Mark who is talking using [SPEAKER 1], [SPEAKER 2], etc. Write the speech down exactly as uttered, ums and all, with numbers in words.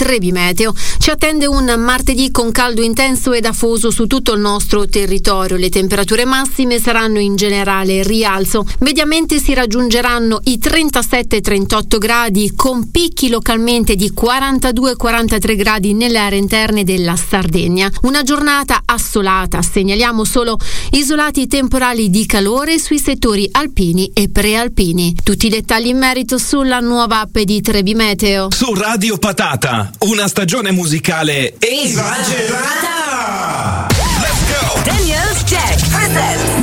[SPEAKER 1] Trebi Meteo. Ci attende un martedì con caldo intenso ed afoso su tutto il nostro territorio. Le temperature massime saranno in generale rialzo. Mediamente si raggiungeranno i trentasette trentotto gradi, con picchi localmente di quarantadue quarantatré gradi nelle aree interne della Sardegna. Una giornata assolata, segnaliamo solo isolati temporali di calore sui settori alpini e prealpini. Tutti i dettagli in merito sulla nuova app di Trebi Meteo.
[SPEAKER 2] Su Radio Patata, una stagione musicale esagerata! Let's go!
[SPEAKER 3] Daniel's Check presents